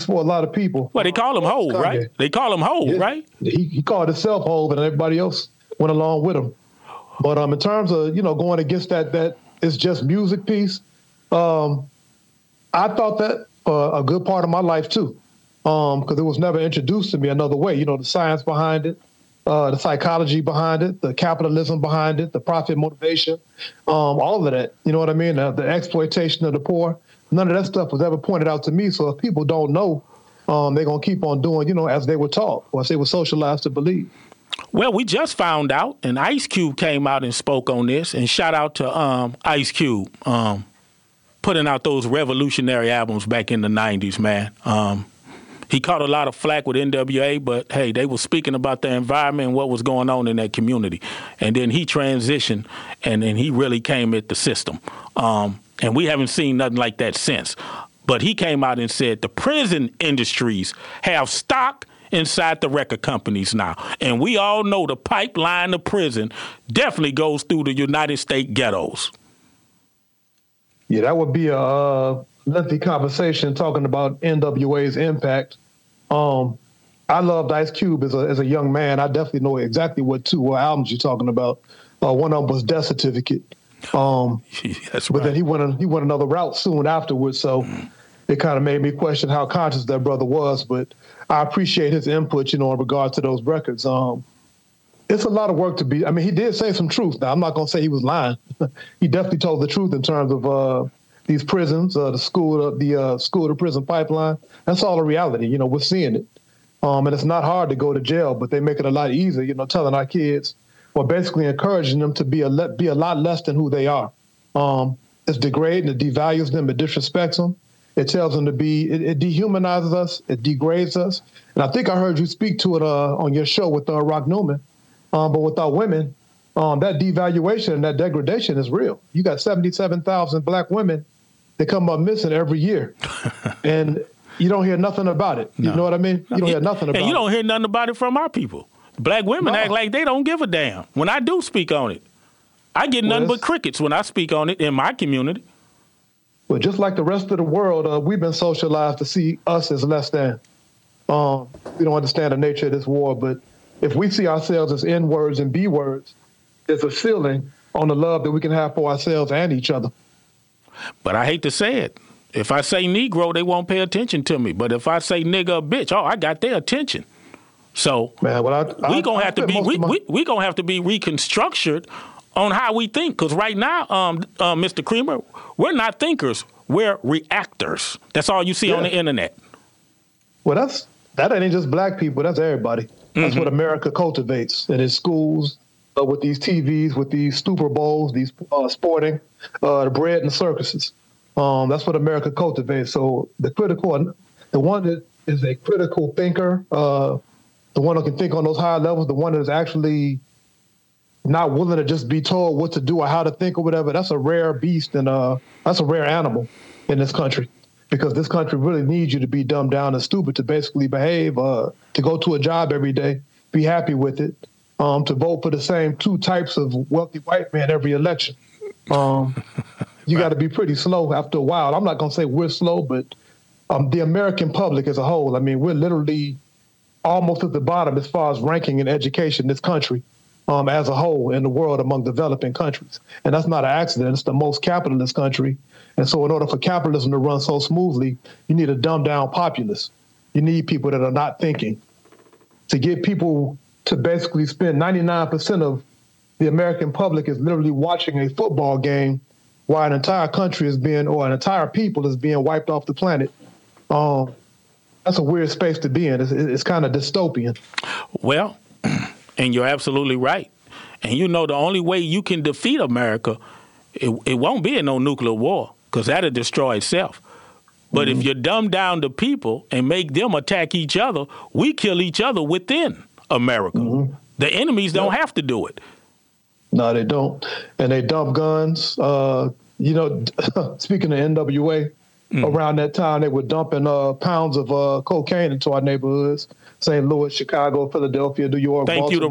for a lot of people. Well, they call him Hov, right? They call him Hov, right? He called himself Hov, and everybody else went along with him. But in terms of going against that it's just music piece, I thought that a good part of my life too, because it was never introduced to me another way. The science behind it, the psychology behind it, the capitalism behind it, the profit motivation, all of that. You know what I mean? The exploitation of the poor. None of that stuff was ever pointed out to me. So if people don't know, they're going to keep on doing, as they were taught or as they were socialized to believe. Well, we just found out, and Ice Cube came out and spoke on this, and shout out to Ice Cube putting out those revolutionary albums back in the 90s, man. He caught a lot of flack with NWA, but, hey, they were speaking about the environment and what was going on in that community. And then he transitioned, and then he really came at the system. And we haven't seen nothing like that since. But he came out and said the prison industries have stock inside the record companies now. And we all know the pipeline to prison definitely goes through the United States ghettos. Yeah, that would be a lengthy conversation talking about NWA's impact. I loved Ice Cube as a young man. I definitely know exactly what two albums you're talking about. One of them was Death Certificate. That's right. But then he went another route soon afterwards, so it kind of made me question how conscious that brother was. But I appreciate his input, in regard to those records. It's a lot of work to be. I mean, he did say some truth. Now, I'm not going to say he was lying. He definitely told the truth in terms of these prisons, the school to prison pipeline. That's all a reality. We're seeing it, and it's not hard to go to jail, but they make it a lot easier. Telling our kids, or basically encouraging them to be a lot less than who they are. It's degrading, it devalues them, it disrespects them. It tells them to be, it dehumanizes us, it degrades us. And I think I heard you speak to it on your show with Rock Newman. But with our women, that devaluation and that degradation is real. You got 77,000 black women that come up missing every year. And you don't hear nothing about it. No. You know what I mean? You don't hear nothing about it. And you don't hear nothing about it from our people. Black women act like they don't give a damn. When I do speak on it, I get nothing but crickets when I speak on it in my community. Well, just like the rest of the world, we've been socialized to see us as less than. We don't understand the nature of this war, but if we see ourselves as N-words and B-words, there's a ceiling on the love that we can have for ourselves and each other. But I hate to say it. If I say Negro, they won't pay attention to me. But if I say nigga or bitch, I got their attention. So man, we gonna have to be reconstructed on how we think. Because right now, Mr. Creamer, we're not thinkers. We're reactors. That's all you see on the internet. Well, that ain't just black people. That's everybody. That's what America cultivates in its schools, with these TVs, with these Super Bowls, these sporting, the bread and the circuses. That's what America cultivates. So the one that is a critical thinker, the one who can think on those higher levels, the one that is actually not willing to just be told what to do or how to think or whatever, that's a rare beast and that's a rare animal in this country, because this country really needs you to be dumbed down and stupid to basically behave, to go to a job every day, be happy with it, to vote for the same two types of wealthy white men every election. You got to be pretty slow after a while. I'm not going to say we're slow, but the American public as a whole, I mean, we're literally almost at the bottom as far as ranking in education in this country as a whole in the world among developing countries. And that's not an accident. It's the most capitalist country. And so in order for capitalism to run so smoothly, you need a dumbed down populace. You need people that are not thinking. To get people to basically spend 99% of the American public is literally watching a football game while an entire country is being, or an entire people is being wiped off the planet. That's a weird space to be in. It's kind of dystopian. Well, and you're absolutely right. And the only way you can defeat America, it won't be in no nuclear war, because that'll destroy itself. But if you dumb down the people and make them attack each other, we kill each other within America. The enemies don't have to do it. No, they don't. And they dump guns. Speaking of NWA, around that time, they were dumping pounds of cocaine into our neighborhoods. St. Louis, Chicago, Philadelphia, New York, Baltimore. Thank you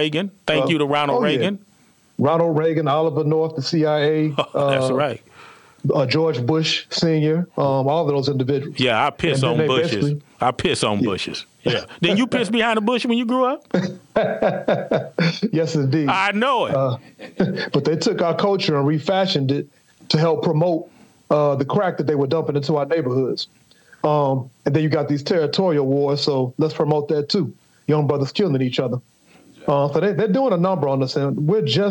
to Ronald Reagan. Reagan. Ronald Reagan, Oliver North, the CIA. That's right. George Bush Sr., all of those individuals. Yeah, I piss on bushes. I piss on bushes. Yeah. Then you piss behind a bush when you grew up? Yes, indeed. I know it. But they took our culture and refashioned it to help promote the crack that they were dumping into our neighborhoods. And then you got these territorial wars, so let's promote that too. Young brothers killing each other. So they're doing a number on us, and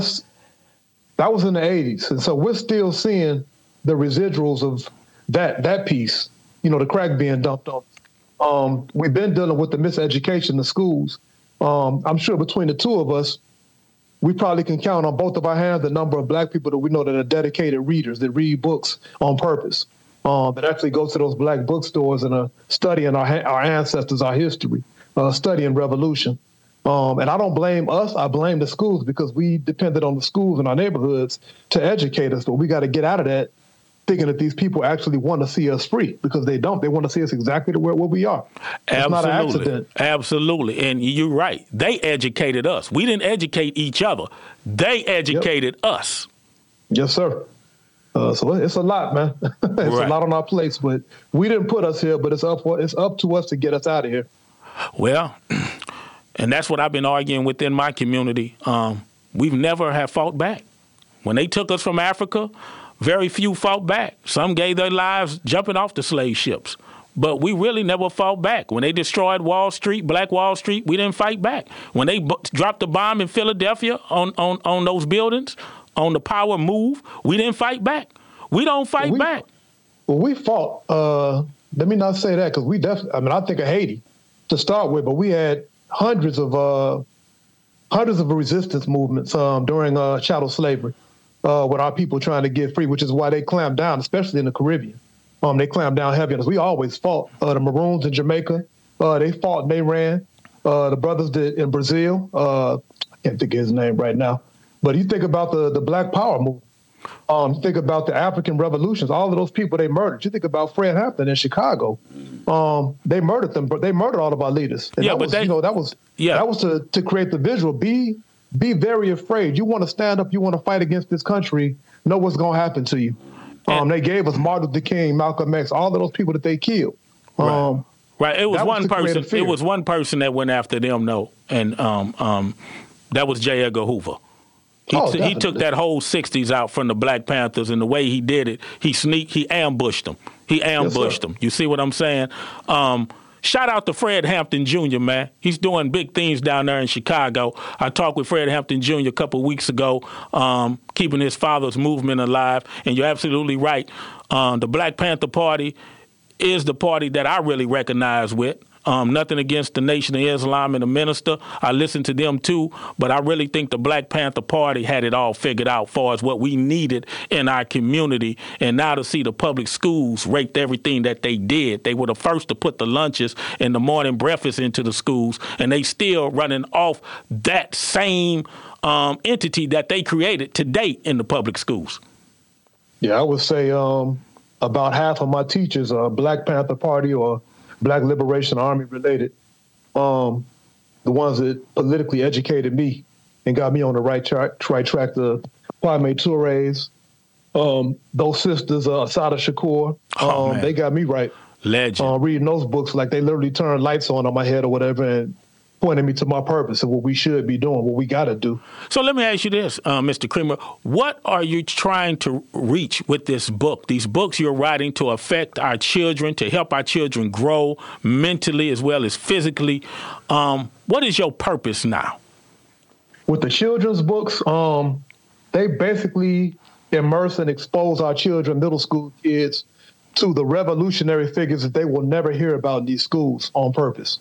that was in the 80s. And so we're still seeing the residuals of that piece, the crack being dumped on. We've been dealing with the miseducation in the schools. I'm sure between the two of us, we probably can count on both of our hands the number of black people that we know that are dedicated readers, that read books on purpose, that actually go to those black bookstores and are studying our ancestors, our history, studying revolution. And I don't blame us. I blame the schools because we depended on the schools in our neighborhoods to educate us. But we got to get out of that thinking that these people actually want to see us free, because they don't. They want to see us exactly where we are. It's not an accident. Absolutely. And you're right. They educated us. We didn't educate each other. They educated us. Yes, sir. So it's a lot, man. It's a lot on our plates, but we didn't put us here, but it's up to us to get us out of here. Well, and that's what I've been arguing within my community. We've never have fought back. When they took us from Africa, very few fought back. Some gave their lives jumping off the slave ships. But we really never fought back. When they destroyed Wall Street, Black Wall Street, we didn't fight back. When they dropped the bomb in Philadelphia on those buildings, on the power move, we didn't fight back. We don't fight back. Well, we fought. Let me not say that, because we definitely, I think of Haiti to start with, but we had hundreds of resistance movements during chattel slavery. With our people trying to get free, which is why they clamped down, especially in the Caribbean. They clamped down heavy on us. We always fought. The Maroons in Jamaica, they fought and they ran. The brothers in Brazil, I can't think of his name right now. But you think about the Black Power movement. You think about the African revolutions. All of those people they murdered. You think about Fred Hampton in Chicago. They murdered them, but they murdered all of our leaders. And that was to create the visual. Be very afraid. You want to stand up. You want to fight against this country. Know what's going to happen to you. They gave us Martin Luther King, Malcolm X, all of those people that they killed. Right. It was one person. It was one person that went after them, though, and that was J. Edgar Hoover. He took that whole 60s out from the Black Panthers, and the way he did it, he ambushed them. Them. You see what I'm saying? Shout out to Fred Hampton Jr., man. He's doing big things down there in Chicago. I talked with Fred Hampton Jr. a couple of weeks ago, keeping his father's movement alive. And you're absolutely right. The Black Panther Party is the party that I really recognize with. Nothing against the Nation of Islam and the minister. I listen to them too, but I really think the Black Panther Party had it all figured out for us, what we needed in our community. And now to see the public schools rate everything that they did. They were the first to put the lunches and the morning breakfast into the schools, and they still running off that same entity that they created to date in the public schools. Yeah, I would say about half of my teachers are Black Panther Party or Black Liberation Army related. The ones that politically educated me and got me on the right track. The Kwame Toure's, those sisters, Assata Shakur, they got me right. Legend. Reading those books, like they literally turned lights on my head or whatever and pointed me to my purpose and what we should be doing, what we got to do. So let me ask you this, Mr. Creamer. What are you trying to reach with this book? These books you're writing to affect our children, to help our children grow mentally as well as physically. What is your purpose now? With the children's books, they basically immerse and expose our children, middle school kids, to the revolutionary figures that they will never hear about in these schools on purpose.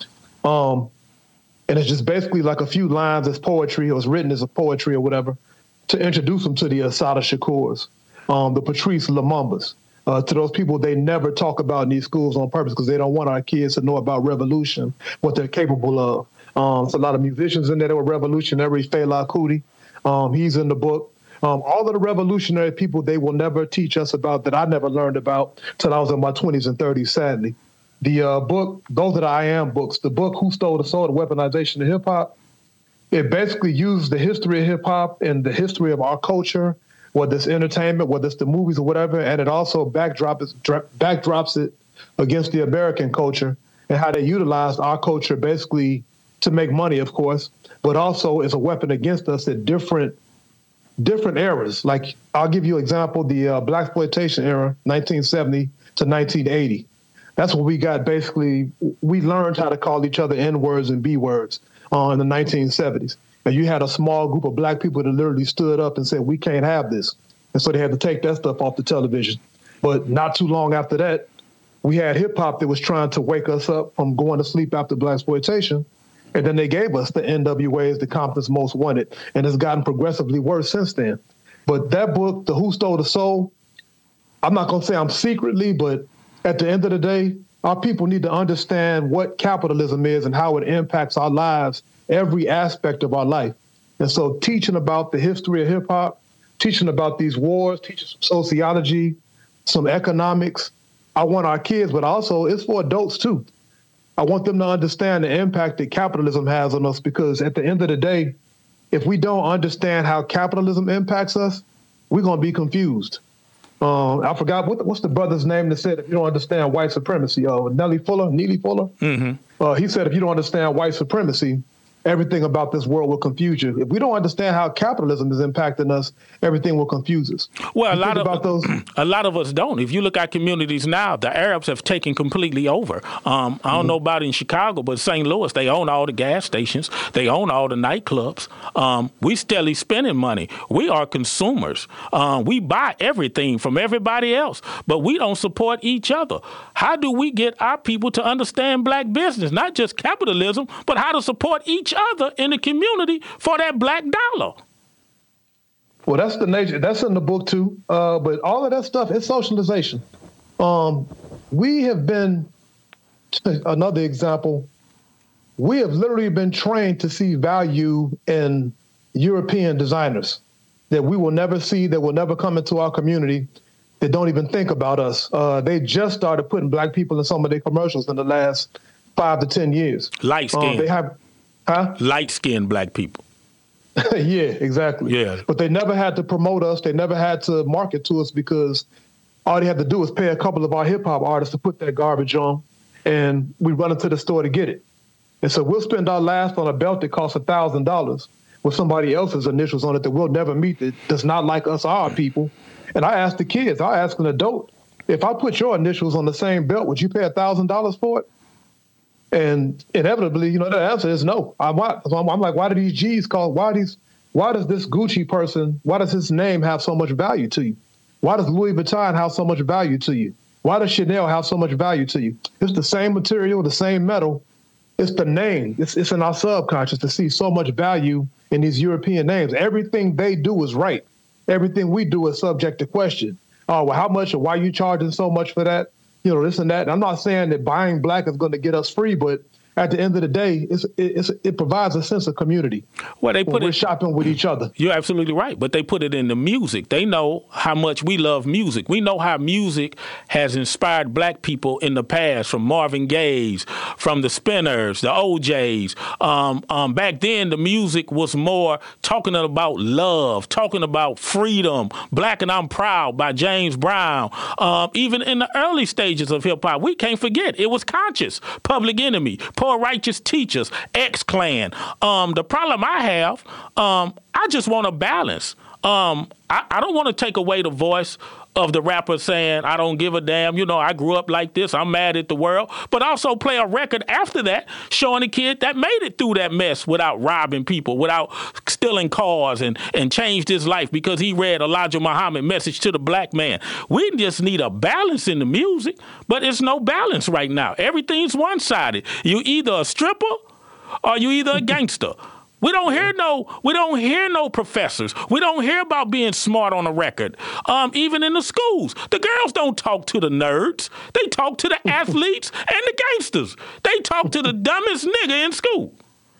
And it's just basically like a few lines as poetry, or it's written as a poetry or whatever, to introduce them to the Assata Shakurs, the Patrice Lumumbas, to those people they never talk about in these schools on purpose because they don't want our kids to know about revolution, what they're capable of. There's a lot of musicians in there that were revolutionary. Fela Kuti, he's in the book. All of the revolutionary people they will never teach us about, that I never learned about till I was in my 20s and 30s, sadly. The book, those are the I Am books. The book, Who Stole the Soul, The Weaponization of Hip Hop, it basically used the history of hip hop and the history of our culture, whether it's entertainment, whether it's the movies or whatever, and it also backdrops it against the American culture and how they utilized our culture basically to make money, of course, but also as a weapon against us at different eras. Like, I'll give you an example, the blaxploitation era, 1970 to 1980. That's when we got basically, we learned how to call each other N-words and B-words in the 1970s. And you had a small group of black people that literally stood up and said, we can't have this. And so they had to take that stuff off the television. But not too long after that, we had hip hop that was trying to wake us up from going to sleep after blaxploitation. And then they gave us the NWAs, the Compton's Most Wanted, and it's gotten progressively worse since then. But that book, The Who Stole the Soul, I'm not going to say I'm secretly, but at the end of the day, our people need to understand what capitalism is and how it impacts our lives, every aspect of our life. And so teaching about the history of hip hop, teaching about these wars, teaching some sociology, some economics. I want our kids, but also it's for adults too. I want them to understand the impact that capitalism has on us, because at the end of the day, if we don't understand how capitalism impacts us, we're going to be confused. I forgot, what's the brother's name that said, if you don't understand white supremacy, Neely Fuller? Mm-hmm. He said, if you don't understand white supremacy, everything about this world will confuse you. If we don't understand how capitalism is impacting us, everything will confuse us. Well, a lot of us don't. If you look at communities now, the Arabs have taken completely over. I don't know about in Chicago, but St. Louis, they own all the gas stations. They own all the nightclubs. We steadily spending money. We are consumers. We buy everything from everybody else, but we don't support each other. How do we get our people to understand black business, not just capitalism, but how to support each other in the community for that black dollar? Well, that's the nature. That's in the book too. But all of that stuff is socialization. We have been, another example, we have literally been trained to see value in European designers that we will never see, that will never come into our community, that don't even think about us. They just started putting black people in some of their commercials in the last 5 to 10 years. Light skin. They have, light-skinned black people. Yeah, exactly. Yeah. But they never had to promote us. They never had to market to us, because all they had to do was pay a couple of our hip-hop artists to put that garbage on, and we run into the store to get it. And so we'll spend our last on a belt that costs $1,000 with somebody else's initials on it that we'll never meet, that does not like us or our people. And I ask the kids, I ask an adult, if I put your initials on the same belt, would you pay $1,000 for it? And inevitably, the answer is no. I'm like, why do these G's call? Why does this Gucci person? Why does his name have so much value to you? Why does Louis Vuitton have so much value to you? Why does Chanel have so much value to you? It's the same material, the same metal. It's the name. It's in our subconscious to see so much value in these European names. Everything they do is right. Everything we do is subject to question. Oh, well, how much or why are you charging so much for that? This and that. And I'm not saying that buying black is going to get us free, but at the end of the day, it provides a sense of community. Well, we're shopping with each other. You're absolutely right, but they put it in the music. They know how much we love music. We know how music has inspired black people in the past, from Marvin Gaye's, from the Spinners, the OJs. Back then, the music was more talking about love, talking about freedom. Black and I'm Proud by James Brown. Even in the early stages of hip hop, we can't forget it was conscious. Public Enemy, Poor Righteous Teachers, X-Clan. The problem I have, I just want a balance. I don't want to take away the voice of the rapper saying, I don't give a damn, I grew up like this, I'm mad at the world, but also play a record after that showing a kid that made it through that mess without robbing people, without stealing cars, and changed his life because he read Elijah Muhammad Message to the Black Man. We just need a balance in the music, but it's no balance right now. Everything's one-sided. You either a stripper or you either a gangster. We don't hear no professors. We don't hear about being smart on a record. Even in the schools, the girls don't talk to the nerds. They talk to the athletes and the gangsters. They talk to the dumbest nigga in school.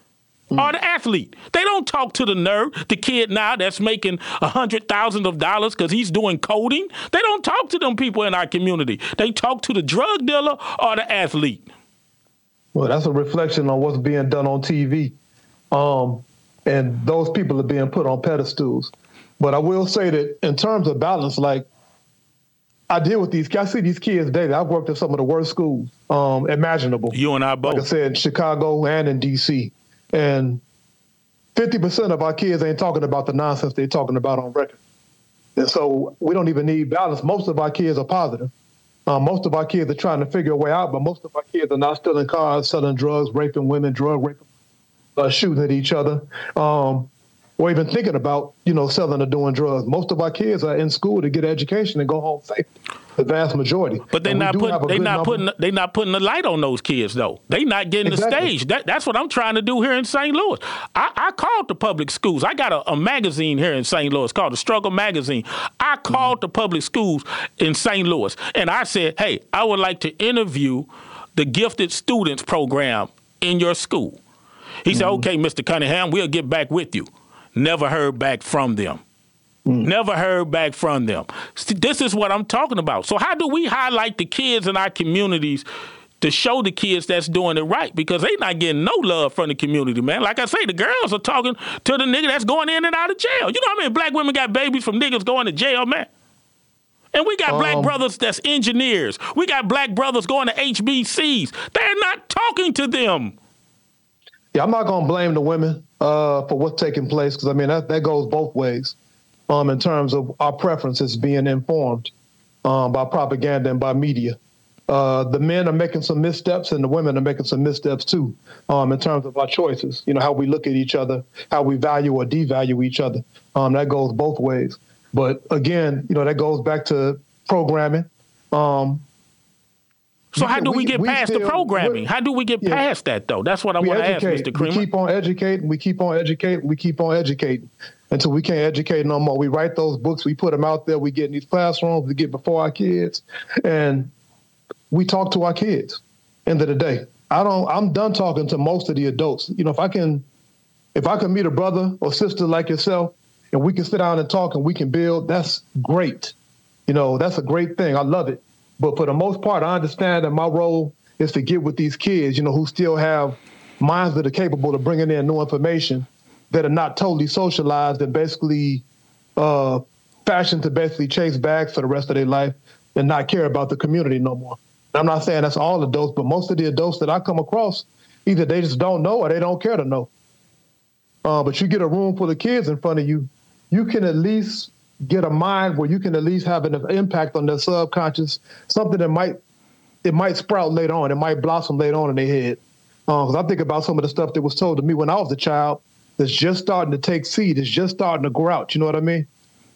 Or the athlete. They don't talk to the nerd, the kid now that's making $100,000 because he's doing coding. They don't talk to them people in our community. They talk to the drug dealer or the athlete. Well, that's a reflection on what's being done on TV. And those people are being put on pedestals. But I will say that in terms of balance, like I deal with these, I see these kids daily. I've worked at some of the worst schools imaginable. You and I both. Like I said, in Chicago and in D.C. And 50% of our kids ain't talking about the nonsense they're talking about on record. And so we don't even need balance. Most of our kids are positive. Most of our kids are trying to figure a way out, but most of our kids are not stealing cars, selling drugs, raping women, drug raping, shooting at each other, or even thinking about, selling or doing drugs. Most of our kids are in school to get education and go home safe. The vast majority. But they're not putting the light on those kids, though. They not getting the stage. That's what I'm trying to do here in St. Louis. I called the public schools. I got a magazine here in St. Louis called The Struggle Magazine. I called the public schools in St. Louis, and I said, hey, I would like to interview the Gifted Students program in your school. He said, okay, Mr. Cunningham, we'll get back with you. Never heard back from them. Never heard back from them. This is what I'm talking about. So how do we highlight the kids in our communities to show the kids that's doing it right? Because they not getting no love from the community, man. Like I say, the girls are talking to the nigga that's going in and out of jail. You know how many black women got babies from niggas going to jail, man? And we got black brothers that's engineers. We got black brothers going to HBCs. They're not talking to them. Yeah, I'm not going to blame the women for what's taking place, because, I mean, that goes both ways. In terms of our preferences being informed by propaganda and by media. The men are making some missteps and the women are making some missteps too, in terms of our choices, how we look at each other, how we value or devalue each other. That goes both ways. But again, that goes back to programming. So how do we get past the programming? How do we get past that, though? That's what I want to ask, Mr. Creamer. We keep on educating, we keep on educating, we keep on educating until we can't educate no more. We write those books, we put them out there, we get in these classrooms, we get before our kids, and we talk to our kids. End of the day, I'm done talking to most of the adults. If I can meet a brother or sister like yourself, and we can sit down and talk and we can build, that's great. That's a great thing. I love it. But for the most part, I understand that my role is to get with these kids, who still have minds that are capable of bringing in new information, that are not totally socialized and basically fashioned to basically chase bags for the rest of their life and not care about the community no more. And I'm not saying that's all adults, but most of the adults that I come across, either they just don't know or they don't care to know. But you get a room full of kids in front of you, you can at least get a mind where you can at least have an impact on their subconscious, something that might sprout later on. It might blossom later on in their head. Because I think about some of the stuff that was told to me when I was a child that's just starting to take seed, it's just starting to grow out. You know what I mean?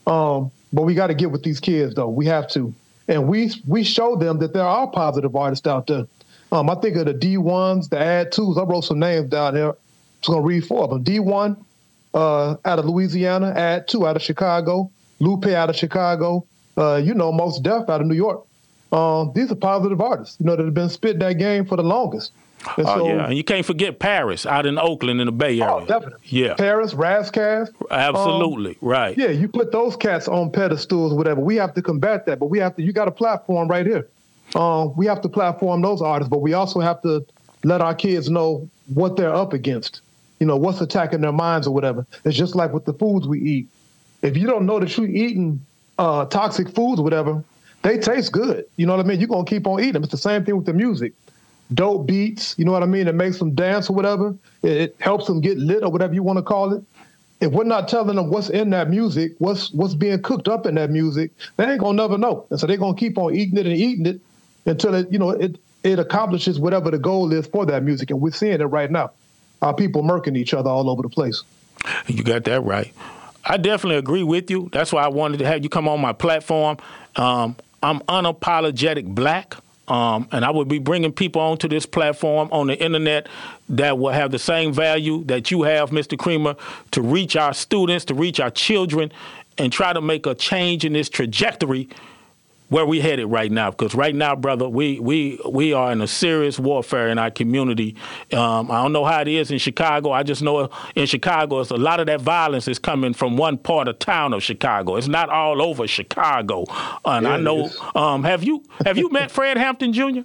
But we got to get with these kids, though. We have to. And we show them that there are positive artists out there. I think of the D1s, the Ad 2s. I wrote some names down here. I'm just going to read 4 of them. D1 out of Louisiana, Ad 2 out of Chicago, Lupe out of Chicago, Mos Def out of New York. These are positive artists, that have been spitting that game for the longest. And and you can't forget Paris out in Oakland in the Bay Area. Oh, definitely. Yeah. Paris, Razzcast. Absolutely, right. Yeah, you put those cats on pedestals or whatever. We have to combat that, but you got a platform right here. We have to platform those artists, but we also have to let our kids know what they're up against, what's attacking their minds or whatever. It's just like with the foods we eat. If you don't know that you're eating toxic foods or whatever, they taste good. You know what I mean? You're going to keep on eating them. It's the same thing with the music. Dope beats, you know what I mean? It makes them dance or whatever. It helps them get lit or whatever you want to call it. If we're not telling them what's in that music, what's being cooked up in that music, they ain't going to never know. And so they're going to keep on eating it until it accomplishes whatever the goal is for that music. And we're seeing it right now. Our people murking each other all over the place. You got that right. I definitely agree with you. That's why I wanted to have you come on my platform. I'm unapologetic black. And I would be bringing people onto this platform on the internet that will have the same value that you have, Mr. Creamer, to reach our students, to reach our children, and try to make a change in this trajectory where we headed right now. Because right now, brother, we are in a serious warfare in our community. I don't know how it is in Chicago. I just know in Chicago, a lot of that violence is coming from one part of town of Chicago. It's not all over Chicago. And I know. Have you met Fred Hampton Jr.?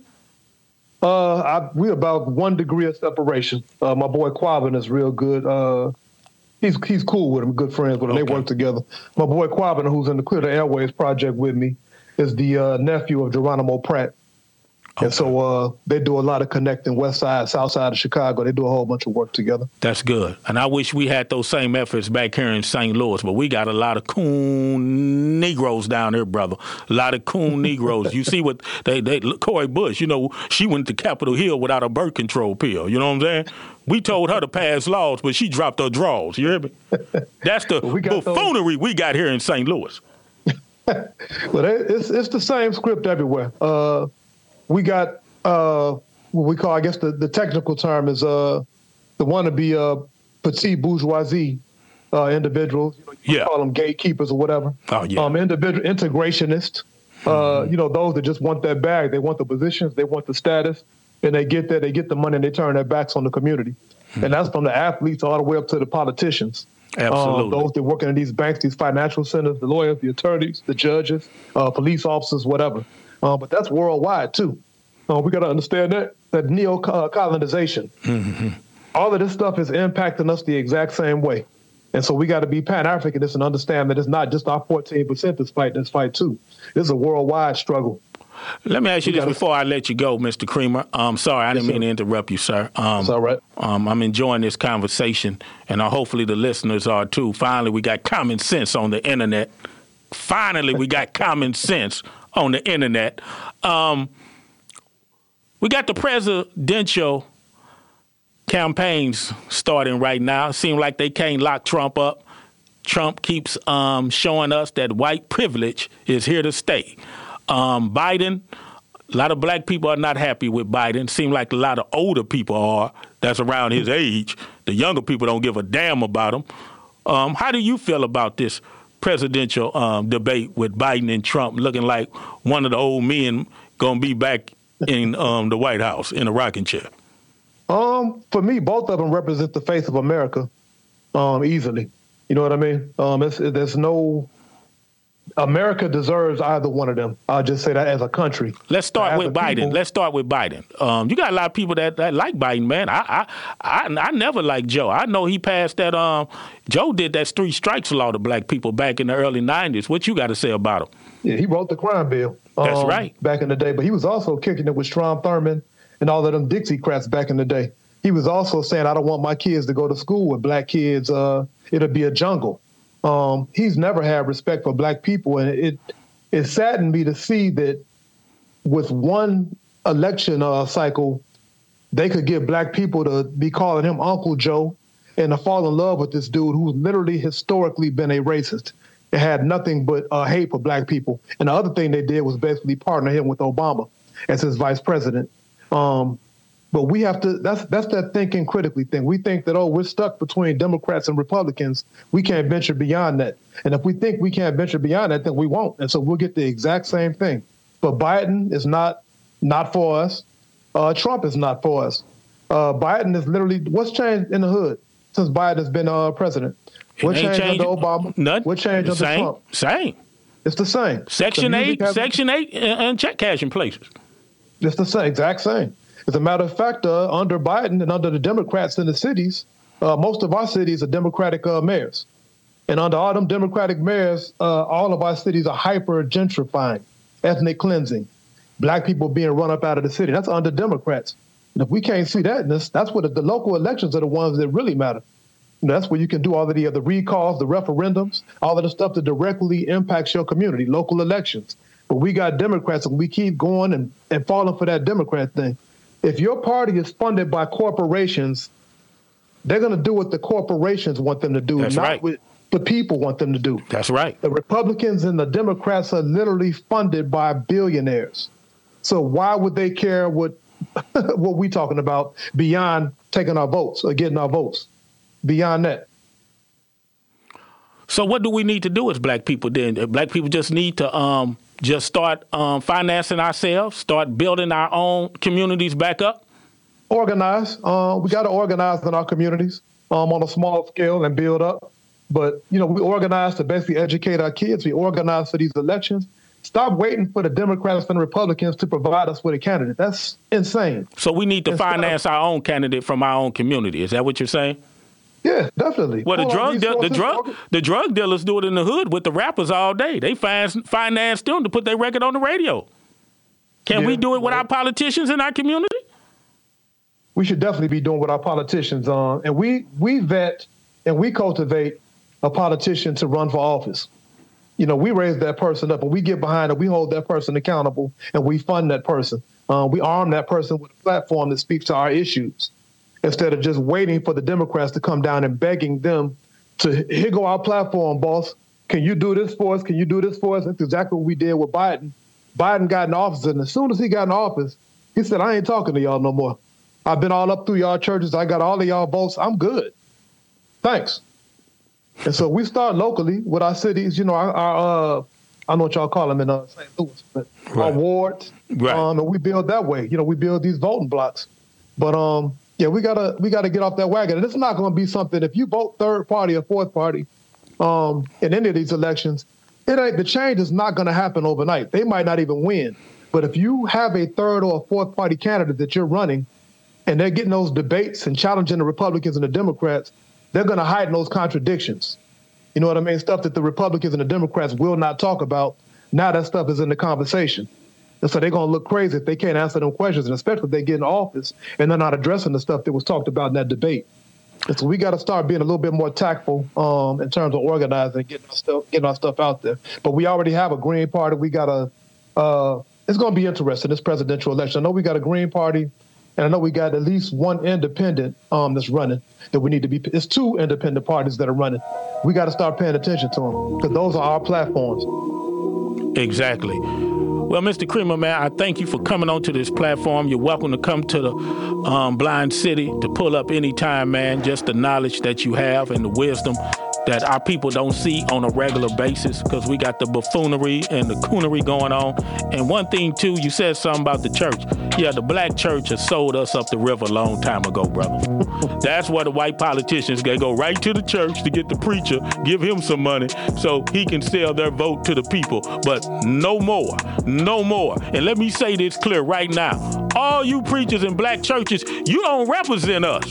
We're about 1 degree of separation. My boy Quavin is real good. He's cool with him, good friends with him. Okay. They work together. My boy Quabin, who's in the Clear the Airways project with me, is the nephew of Geronimo Pratt. And so they do a lot of connecting West Side, South Side of Chicago. They do a whole bunch of work together. That's good. And I wish we had those same efforts back here in St. Louis, but we got a lot of coon Negroes down here, brother. A lot of coon Negroes. You see what they Cori Bush, you know, she went to Capitol Hill without a birth control pill. You know what I'm saying? We told her to pass laws, but she dropped her drawers. You hear me? That's the buffoonery we got here in St. Louis. Well, it's the same script everywhere. We got what we call, I guess the technical term is the wannabe petite bourgeoisie individuals. You call them gatekeepers or whatever. Oh, yeah. Individual integrationists. You know, those that just want that bag. They want the positions. They want the status. And they get that. They get the money and they turn their backs on the community. And that's from the athletes all the way up to the politicians. Absolutely. Those that working in these banks, these financial centers, the lawyers, the attorneys, the judges, police officers, whatever. But that's worldwide, too. We got to understand that neo-colonization, all of this stuff is impacting us the exact same way. And so we got to be Pan-Africanists and understand that it's not just our 14% that's fighting this fight, too. This is a worldwide struggle. Let me ask you this before I let you go, Mr. Creamer. Sorry, I didn't mean to interrupt you, sir. It's all right. I'm enjoying this conversation, and hopefully the listeners are, too. Finally, we got common sense on the internet. Finally, we got common sense on the internet. We got the presidential campaigns starting right now. It seems like they can't lock Trump up. Trump keeps showing us that white privilege is here to stay. Biden, a lot of black people are not happy with Biden. Seems like a lot of older people are that's around his age. The younger people don't give a damn about him. How do you feel about this presidential debate with Biden and Trump looking like one of the old men going to be back in the White House in a rocking chair? For me, both of them represent the face of America easily. You know what I mean? There's no... America deserves either one of them. I'll just say that as a country. Let's start with Biden. You got a lot of people that like Biden, man. I never liked Joe. I know he passed that. Joe did that 3 strikes law to black people back in the early 90s. What you got to say about him? Yeah, he wrote the crime bill. That's right. Back in the day. But he was also kicking it with Strom Thurmond and all of them Dixiecrats back in the day. He was also saying, I don't want my kids to go to school with black kids. It'll be a jungle. He's never had respect for black people, and it saddened me to see that with one election cycle, they could get black people to be calling him Uncle Joe and to fall in love with this dude who's literally historically been a racist. It had nothing but hate for black people. And the other thing they did was basically partner him with Obama as his vice president. But we have to, that's that thinking critically thing. We think that, we're stuck between Democrats and Republicans. We can't venture beyond that. And if we think we can't venture beyond that, then we won't. And so we'll get the exact same thing. But Biden is not for us. Trump is not for us. Biden is literally, what's changed in the hood since Biden has been president? What changed under Obama? None. What changed under Trump? Same. It's the same. Section 8 and check cashing places. It's the same, exact same. As a matter of fact, under Biden and under the Democrats in the cities, most of our cities are Democratic mayors. And under all them Democratic mayors, all of our cities are hyper gentrifying, ethnic cleansing, black people being run up out of the city. That's under Democrats. And if we can't see that, that's what the local elections are the ones that really matter. That's where you can do all of the recalls, the referendums, all of the stuff that directly impacts your community, local elections. But we got Democrats and we keep going and falling for that Democrat thing. If your party is funded by corporations, they're going to do what the corporations want them to do, not what the people want them to do. That's right. The Republicans and the Democrats are literally funded by billionaires. So why would they care what we talking about beyond taking our votes or getting our votes? Beyond that. So what do we need to do as black people then? Black people just need to just start financing ourselves, start building our own communities back up? Organize. We got to organize in our communities on a small scale and build up. But, we organize to basically educate our kids. We organize for these elections. Stop waiting for the Democrats and the Republicans to provide us with a candidate. That's insane. So we need to finance our own candidate from our own community. Is that what you're saying? Yeah, definitely. Well, the drug dealers do it in the hood with the rappers all day. They finance them to put their record on the radio. Can we do it with our politicians in our community? We should definitely be doing with our politicians. And we vet and we cultivate a politician to run for office. You know, we raise that person up and we get behind it. We hold that person accountable and we fund that person. We arm that person with a platform that speaks to our issues instead of just waiting for the Democrats to come down and begging them to, here go our platform, boss. Can you do this for us? Can you do this for us? That's exactly what we did with Biden. Biden got in office, and as soon as he got in office, he said, I ain't talking to y'all no more. I've been all up through y'all churches. I got all of y'all votes. I'm good. Thanks. And so we start locally with our cities, you know, our I don't know what y'all call them in St. Louis, but our wards. Right. And we build that way. You know, we build these voting blocks. But yeah, we gotta get off that wagon. And it's not going to be something, if you vote third party or fourth party in any of these elections, the change is not going to happen overnight. They might not even win. But if you have a third or a fourth party candidate that you're running and they're getting those debates and challenging the Republicans and the Democrats, they're going to hide those contradictions. You know what I mean? Stuff that the Republicans and the Democrats will not talk about. Now that stuff is in the conversation. And so they're going to look crazy if they can't answer them questions, and especially if they get in office and they're not addressing the stuff that was talked about in that debate. And so we got to start being a little bit more tactful in terms of organizing and getting our stuff out there. But we already have a Green Party. We got it's going to be interesting, this presidential election. I know we got a Green Party, and I know we got at least one independent that's running that we need to be. It's two independent parties that are running. We got to start paying attention to them because those are our platforms. Exactly. Well, Mr. Creamer, man, I thank you for coming onto this platform. You're welcome to come to the Blind City to pull up anytime, man. Just the knowledge that you have and the wisdom that our people don't see on a regular basis because we got the buffoonery and the coonery going on. And one thing, too, you said something about the church. Yeah, the black church has sold us up the river a long time ago, brother. That's where the white politicians, they go right to the church to get the preacher, give him some money so he can sell their vote to the people. But no more, no more. And let me say this clear right now. All you preachers in black churches, you don't represent us.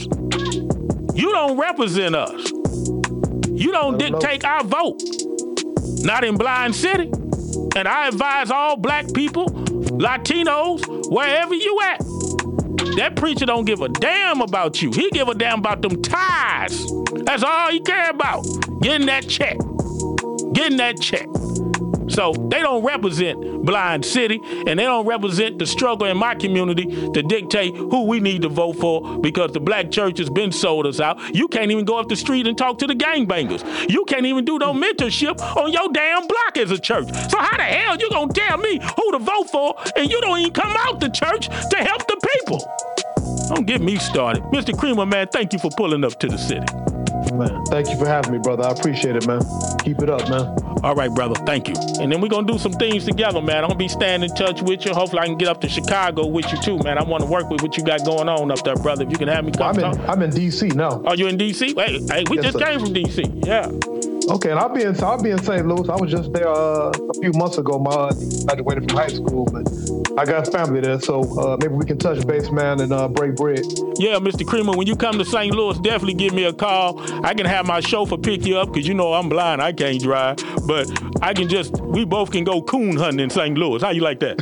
You don't represent us. You don't dictate our vote. Not in Blind City. And I advise all black people, Latinos, wherever you at. That preacher don't give a damn about you. He give a damn about them tithes. That's all he care about. Getting that check. Getting that check. So they don't represent Blind City, and they don't represent the struggle in my community to dictate who we need to vote for because the black church has been sold us out. You can't even go up the street and talk to the gangbangers. You can't even do no mentorship on your damn block as a church. So how the hell you gonna tell me who to vote for and you don't even come out the church to help the people? Don't get me started. Mr. Creamer, man, thank you for pulling up to the city. Man, thank you for having me, brother. I appreciate it, man. Keep it up, man. All right, brother. Thank you. And then we're going to do some things together, man. I'm going to be staying in touch with you. Hopefully I can get up to Chicago with you, too, man. I want to work with what you got going on up there, brother. If you can have me come I'm in D.C. now. Oh, you in D.C.? Hey, we just came from D.C. Yeah. Okay, and I'll be in St. Louis. I was just there a few months ago. I graduated from high school, but I got family there, so maybe we can touch base, man, and break bread. Yeah, Mr. Creamer, when you come to St. Louis, definitely give me a call. I can have my chauffeur pick you up because you know I'm blind. I can't drive, but we both can go coon hunting in St. Louis. How you like that?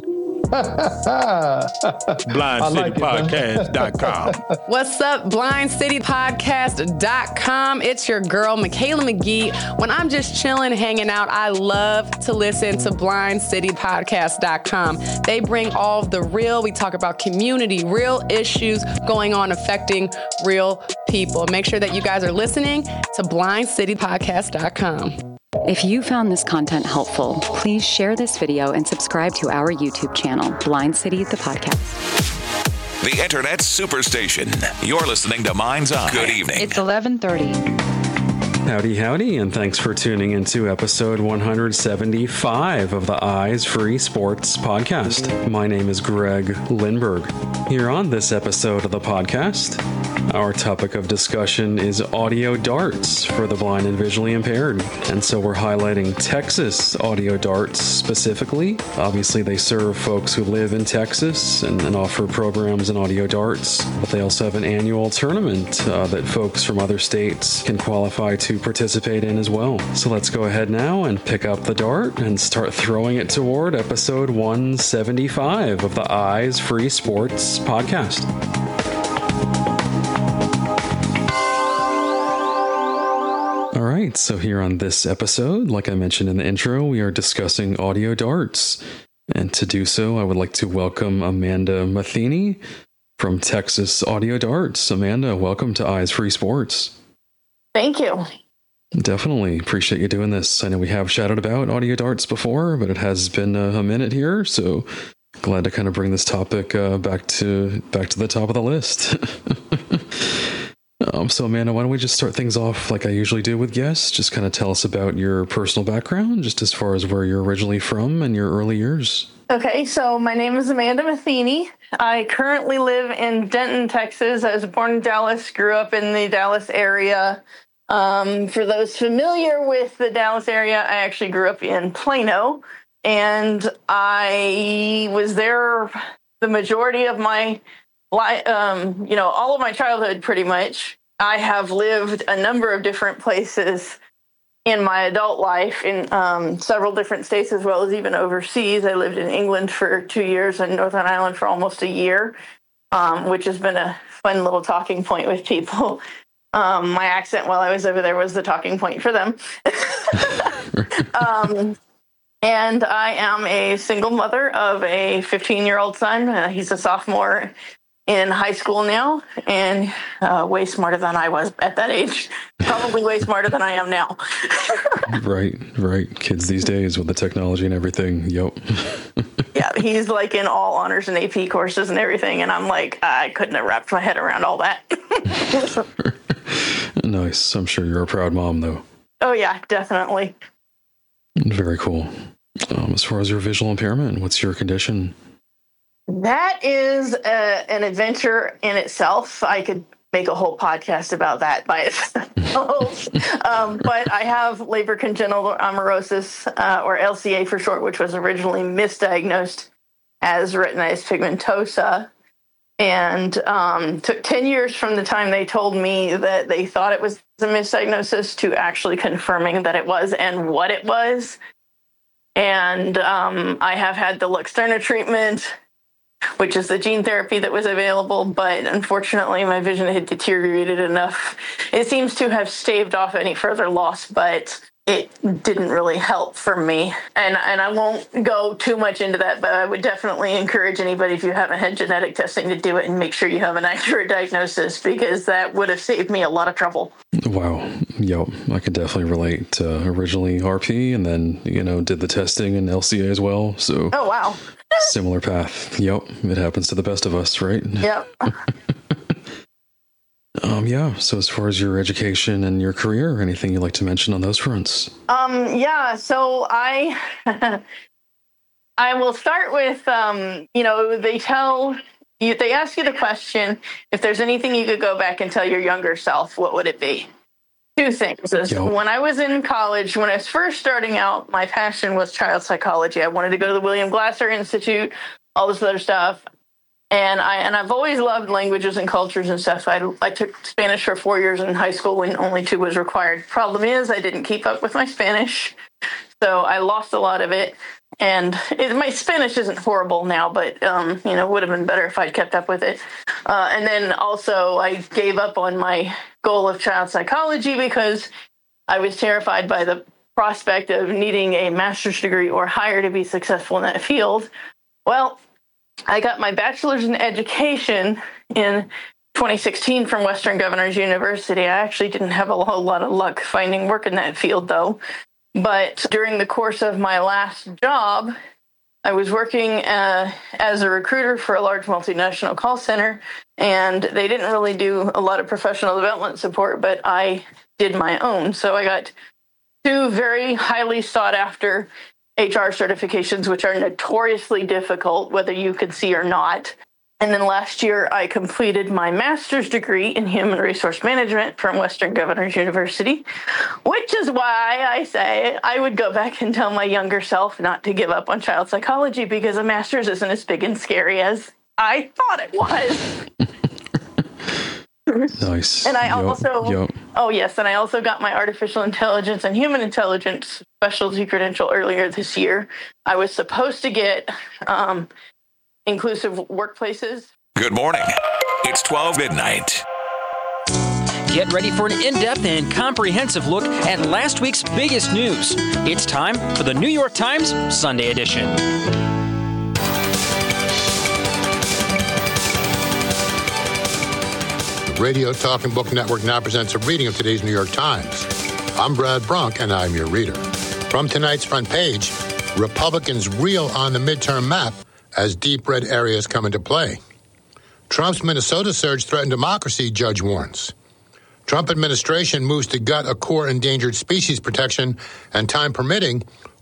BlindCityPodcast.com. What's up, BlindCityPodcast.com? It's your girl, Michaela McGee. When I'm just chilling, hanging out, I love to listen to BlindCityPodcast.com. They bring all of the real. We talk about community, real issues going on affecting real people. Make sure that you guys are listening to BlindCityPodcast.com. If you found this content helpful, please share this video and subscribe to our YouTube channel, Blind City, the podcast. The Internet Superstation. You're listening to Mind's Eye. Good evening. It's 11:30. Howdy, howdy, and thanks for tuning into episode 175 of the Eyes Free Sports podcast. My name is Greg Lindberg. Here on this episode of the podcast, Our topic of discussion is audio darts for the blind and visually impaired. And so we're highlighting Texas audio darts specifically. Obviously, they serve folks who live in Texas and offer programs in audio darts. But they also have an annual tournament that folks from other states can qualify to participate in as well. So let's go ahead now and pick up the dart and start throwing it toward episode 175 of the Eyes Free Sports podcast. All right, so here on this episode, like I mentioned in the intro, we are discussing audio darts. And to do so, I would like to welcome Amanda Matheny from Texas Audio Darts. Amanda, welcome to Eyes Free Sports. Thank you. Definitely appreciate you doing this. I know we have chatted about audio darts before, but it has been a minute here, so glad to kind of bring this topic back to the top of the list. So Amanda, why don't we just start things off like I usually do with guests? Just kind of tell us about your personal background, just as far as where you're originally from and your early years. Okay, so my name is Amanda Matheny. I currently live in Denton, Texas. I was born in Dallas, grew up in the Dallas area. For those familiar with the Dallas area, I actually grew up in Plano, and I was there the majority of my life, all of my childhood, pretty much. I have lived a number of different places in my adult life in several different states, as well as even overseas. I lived in England for 2 years and Northern Ireland for almost a year, which has been a fun little talking point with people. My accent while I was over there was the talking point for them. And I am a single mother of a 15-year-old son. He's a sophomore in high school now, and way smarter than I was at that age. Probably way smarter than I am now. Right. Kids these days with the technology and everything. Yep. Yeah, he's like in all honors and AP courses and everything, and I'm like, I couldn't have wrapped my head around all that. Nice. I'm sure you're a proud mom, though. Oh, yeah, definitely. Very cool. As far as your visual impairment, what's your condition? That is an adventure in itself. I could make a whole podcast about that by itself. But I have Leber congenital amaurosis, or LCA for short, which was originally misdiagnosed as retinitis pigmentosa. And took 10 years from the time they told me that they thought it was a misdiagnosis to actually confirming that it was and what it was. And I have had the Luxturna treatment, which is the gene therapy that was available, but unfortunately my vision had deteriorated enough. It seems to have staved off any further loss, but it didn't really help for me. And I won't go too much into that, but I would definitely encourage anybody, if you haven't had genetic testing, to do it and make sure you have an accurate diagnosis, because that would have saved me a lot of trouble. Wow. Yep. I can definitely relate. Originally RP, and then, did the testing in LCA as well. So. Oh, wow. Similar path. Yep. It happens to the best of us, right? Yep. Yeah. So as far as your education and your career, anything you'd like to mention on those fronts? Yeah. So I will start with, they ask you the question, if there's anything you could go back and tell your younger self, what would it be? Two things. When I was in college, when I was first starting out, my passion was child psychology. I wanted to go to the William Glasser Institute, all this other stuff. And I've always loved languages and cultures and stuff. I took Spanish for 4 years in high school when only 2 was required. Problem is, I didn't keep up with my Spanish, so I lost a lot of it. And my Spanish isn't horrible now, but would have been better if I'd kept up with it. And then also, I gave up on my goal of child psychology because I was terrified by the prospect of needing a master's degree or higher to be successful in that field. Well, I got my bachelor's in education in 2016 from Western Governors University. I actually didn't have a whole lot of luck finding work in that field, though. But during the course of my last job, I was working as a recruiter for a large multinational call center, and they didn't really do a lot of professional development support, but I did my own. So I got 2 very highly sought after HR certifications, which are notoriously difficult, whether you could see or not. And then last year, I completed my master's degree in human resource management from Western Governors University, which is why I say I would go back and tell my younger self not to give up on child psychology, because a master's isn't as big and scary as I thought it was. Nice. And I and I also got my artificial intelligence and human intelligence specialty credential earlier this year. I was supposed to get inclusive workplaces. Good morning. It's 12 midnight. Get ready for an in-depth and comprehensive look at last week's biggest news. It's time for the New York Times Sunday edition. The Radio Talk and Book Network now presents a reading of today's New York Times. I'm Brad Brunk, and I'm your reader. From tonight's front page, Republicans reel on the midterm map as deep red areas come into play. Trump's Minnesota surge threatened democracy, judge warns. Trump administration moves to gut a core endangered species protection, and time permitting,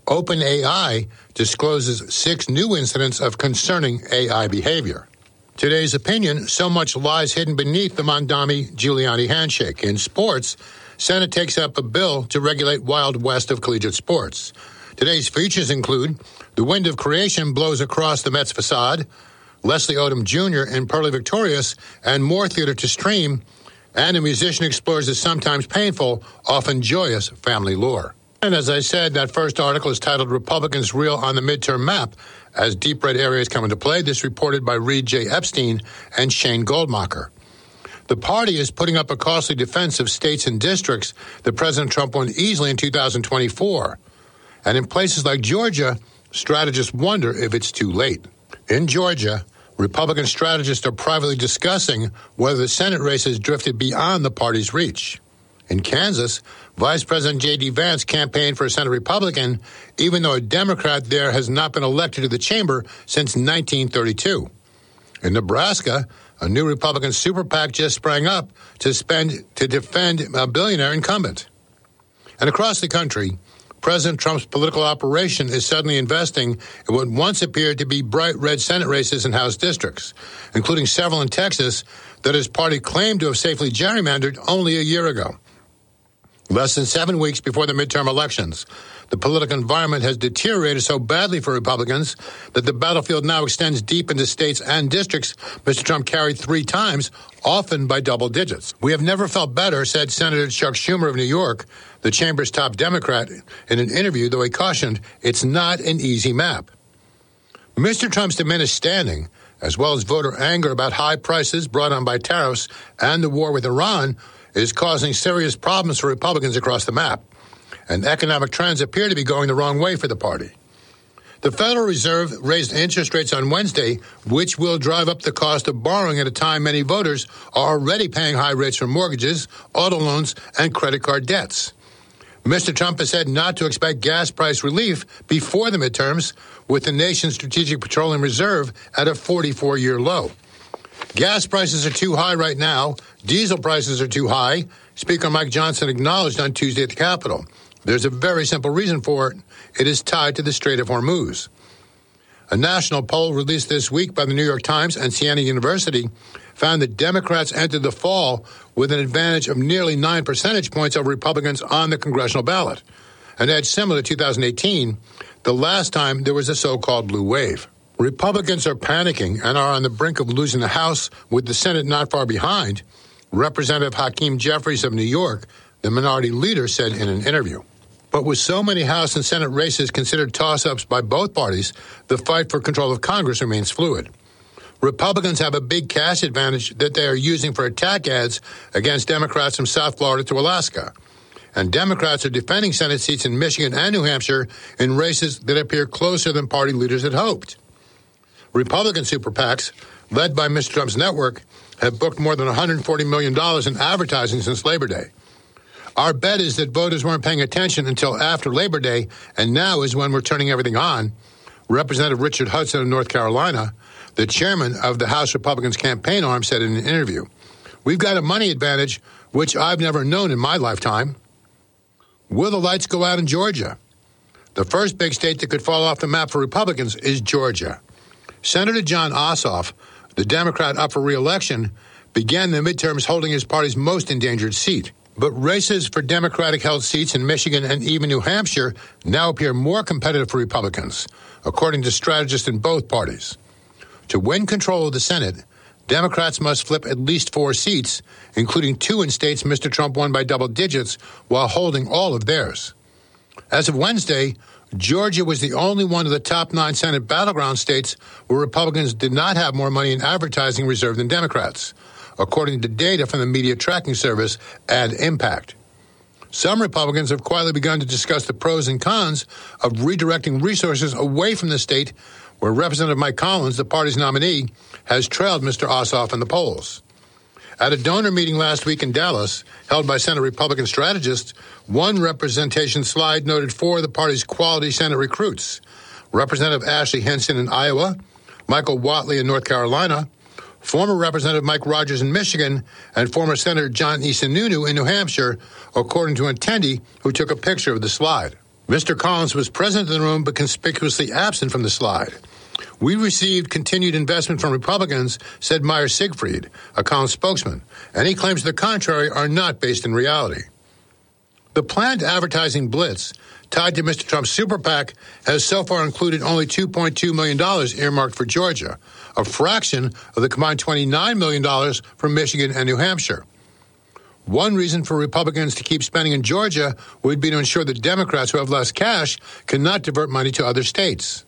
OpenAI discloses 6 new incidents of concerning AI behavior. Today's opinion, so much lies hidden beneath the Mondami-Giuliani handshake. In sports, Senate takes up a bill to regulate Wild West of collegiate sports. Today's features include The Wind of Creation blows across the Mets facade, Leslie Odom Jr. in Pearly Victorious, and more theater to stream, and a musician explores the sometimes painful, often joyous family lore. And as I said, that first article is titled Republicans Reel on the Midterm Map as Deep Red Areas Come into Play. This reported by Reed J. Epstein and Shane Goldmacher. The party is putting up a costly defense of states and districts that President Trump won easily in 2024. And in places like Georgia, strategists wonder if it's too late. In Georgia, Republican strategists are privately discussing whether the Senate race has drifted beyond the party's reach. In Kansas, Vice President J.D. Vance campaigned for a Senate Republican, even though a Democrat there has not been elected to the chamber since 1932. In Nebraska, a new Republican super PAC just sprang up to defend a billionaire incumbent. And across the country, President Trump's political operation is suddenly investing in what once appeared to be bright red Senate races in House districts, including several in Texas that his party claimed to have safely gerrymandered only a year ago. Less than 7 weeks before the midterm elections, the political environment has deteriorated so badly for Republicans that the battlefield now extends deep into states and districts Mr. Trump carried 3 times, often by double digits. We have never felt better, said Senator Chuck Schumer of New York, the chamber's top Democrat, in an interview, though he cautioned it's not an easy map. Mr. Trump's diminished standing, as well as voter anger about high prices brought on by tariffs and the war with Iran, is causing serious problems for Republicans across the map, and economic trends appear to be going the wrong way for the party. The Federal Reserve raised interest rates on Wednesday, which will drive up the cost of borrowing at a time many voters are already paying high rates for mortgages, auto loans, and credit card debts. Mr. Trump has said not to expect gas price relief before the midterms, with the nation's Strategic Petroleum Reserve at a 44-year low. Gas prices are too high right now. Diesel prices are too high. Speaker Mike Johnson acknowledged on Tuesday at the Capitol. There's a very simple reason for it. It is tied to the Strait of Hormuz. A national poll released this week by the New York Times and Siena University found that Democrats entered the fall with an advantage of nearly 9 percentage points over Republicans on the congressional ballot, an edge similar to 2018, the last time there was a so-called blue wave. Republicans are panicking and are on the brink of losing the House, with the Senate not far behind, Representative Hakeem Jeffries of New York, the minority leader, said in an interview. But with so many House and Senate races considered toss-ups by both parties, the fight for control of Congress remains fluid. Republicans have a big cash advantage that they are using for attack ads against Democrats from South Florida to Alaska. And Democrats are defending Senate seats in Michigan and New Hampshire in races that appear closer than party leaders had hoped. Republican super PACs, led by Mr. Trump's network, have booked more than $140 million in advertising since Labor Day. Our bet is that voters weren't paying attention until after Labor Day, and now is when we're turning everything on. Representative Richard Hudson of North Carolina, the chairman of the House Republicans campaign arm, said in an interview, "We've got a money advantage, which I've never known in my lifetime." Will the lights go out in Georgia? The first big state that could fall off the map for Republicans is Georgia. Senator John Ossoff, the Democrat up for re-election, began the midterms holding his party's most endangered seat. But races for Democratic-held seats in Michigan and even New Hampshire now appear more competitive for Republicans, according to strategists in both parties. To win control of the Senate, Democrats must flip at least 4 seats, including 2 in states Mr. Trump won by double digits, while holding all of theirs. As of Wednesday, Georgia was the only one of the top 9 Senate battleground states where Republicans did not have more money in advertising reserve than Democrats, according to data from the media tracking service Ad Impact. Some Republicans have quietly begun to discuss the pros and cons of redirecting resources away from the state where Representative Mike Collins, the party's nominee, has trailed Mr. Ossoff in the polls. At a donor meeting last week in Dallas, held by Senate Republican strategists, one representation slide noted 4 of the party's quality Senate recruits: Representative Ashley Hinson in Iowa, Michael Whatley in North Carolina, former Representative Mike Rogers in Michigan, and former Senator John E. Sununu in New Hampshire, according to an attendee who took a picture of the slide. Mr. Collins was present in the room but conspicuously absent from the slide. We received continued investment from Republicans, said Meyer Siegfried, a Collins spokesman. Any claims to the contrary are not based in reality. The planned advertising blitz tied to Mr. Trump's super PAC has so far included only $2.2 million earmarked for Georgia, a fraction of the combined $29 million for Michigan and New Hampshire. One reason for Republicans to keep spending in Georgia would be to ensure that Democrats who have less cash cannot divert money to other states.